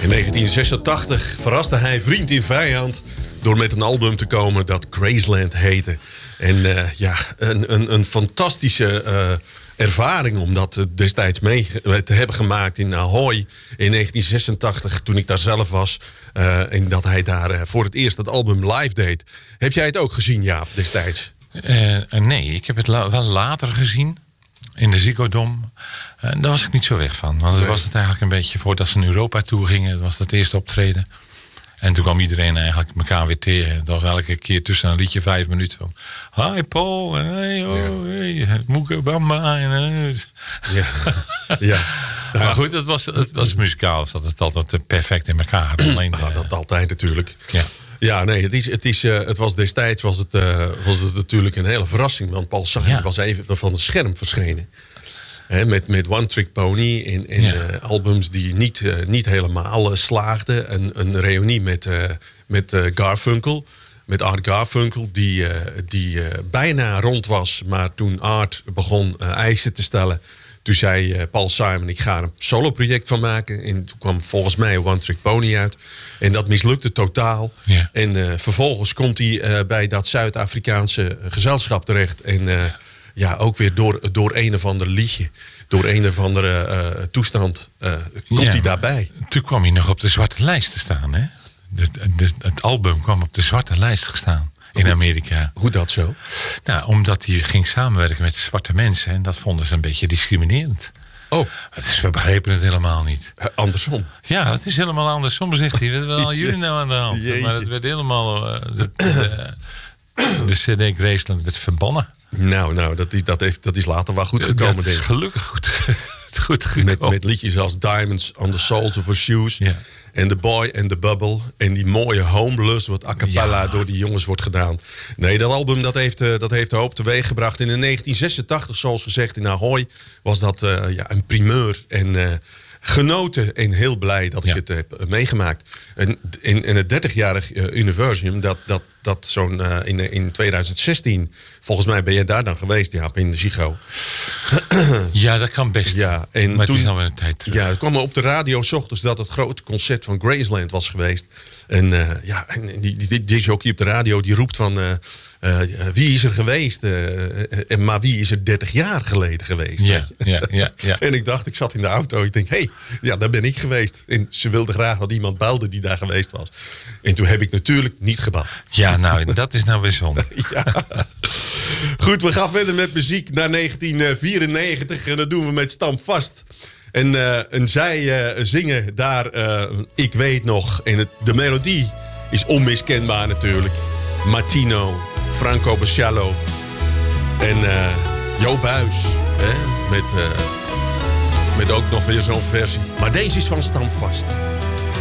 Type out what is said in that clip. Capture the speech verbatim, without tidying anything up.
In negentien zesentachtig verraste hij vriend in vijand door met een album te komen dat Graceland heette. En uh, ja, een, een, een fantastische uh, ervaring om dat destijds mee te hebben gemaakt in Ahoy in negentien zesentachtig, toen ik daar zelf was. Uh, en dat hij daar uh, voor het eerst het album live deed. Heb jij het ook gezien, Jaap, destijds? Uh, nee, ik heb het la- wel later gezien. In de Ziggo Dome. Uh, daar was ik niet zo weg van. Want dan nee. was het eigenlijk een beetje voordat ze naar Europa toe gingen. Dat was het eerste optreden. En toen kwam iedereen eigenlijk elkaar weer tegen. Dat was elke keer tussen een liedje vijf minuten van... Hi Paul, hey, oh, hey, Moeke Bamba. En, ja. ja. Nou, maar goed, het was, het was muzikaal. Zat het altijd perfect in elkaar. Alleen nou, dat altijd natuurlijk. Ja. Ja, nee, het, is, het, is, uh, het was destijds was het, uh, was het natuurlijk een hele verrassing. Want Paul Simon ja. was even van het scherm verschenen. He, met, met One Trick Pony en, en ja. uh, albums die niet, uh, niet helemaal uh, slaagden. Een, een reunie met, uh, met uh, Garfunkel. Met Art Garfunkel, die, uh, die uh, bijna rond was. Maar toen Art begon uh, eisen te stellen... Toen zei uh, Paul Simon, ik ga er een solo-project van maken. En toen kwam volgens mij One Trick Pony uit. En dat mislukte totaal. Ja. En uh, vervolgens komt hij uh, bij dat Zuid-Afrikaanse gezelschap terecht. En uh, ja, ook weer door, door een of ander liedje. Door een of andere uh, toestand uh, komt ja, hij daarbij. Toen kwam hij nog op de zwarte lijst te staan, hè? De, de, het album kwam op de zwarte lijst te staan. In Amerika. Hoe dat zo? Nou, omdat hij ging samenwerken met zwarte mensen. En dat vonden ze een beetje discriminerend. Oh. Het is, we begrepen het helemaal niet. Uh, andersom? Ja, het is helemaal andersom, zegt hij. Wat wel jullie nou aan de hand? Jeetje. Maar het werd helemaal... Uh, de, de, de C D Graceland werd verbannen. Nou, nou dat, is, dat, heeft, dat is later wel goed gekomen. Dat is denk ik. Gelukkig goed, goed gekomen. Met, met liedjes als Diamonds on the Soles of Her Shoes. Ja. En The Boy and the Bubble. En die mooie Homeless, wat a cappella ja. door die jongens wordt gedaan. Nee, dat album dat heeft, uh, dat heeft de hoop teweeg gebracht. En in negentien zesentachtig, zoals gezegd, in Ahoy... was dat uh, ja, een primeur. En uh, genoten en heel blij dat ik ja. het heb uh, meegemaakt. En in, in het dertigjarig uh, Universum, dat, dat, dat zo'n uh, in, in tweeduizend zestien... volgens mij ben jij daar dan geweest, Jaap, in de Ziggo. Ja, dat kan best. Ja, en maar toen, het is alweer een tijd terug. Ja, het kwam op de radio 's ochtends dat het grote concert van Graceland was geweest. En uh, ja, en die, die, die jockey op de radio die roept van... Uh, uh, wie is er geweest? Uh, uh, maar wie is er dertig jaar geleden geweest? Ja, ja, ja, ja. En ik dacht, ik zat in de auto. Ik denk, hé, hey, ja, daar ben ik geweest. En ze wilde graag dat iemand belde die daar geweest was. En toen heb ik natuurlijk niet gebeld. Ja, nou, dat is nou bijzonder. Ja. Goed, we gaan verder met muziek naar negentien vierennegentig. En dat doen we met Stam Vast. En, uh, en zij uh, zingen daar uh, Ik Weet Nog. En het, de melodie is onmiskenbaar natuurlijk. Martino, Franco Bascialo en uh, Jo Buijs. Hè? Met, uh, met ook nog weer zo'n versie. Maar deze is van Stam Vast.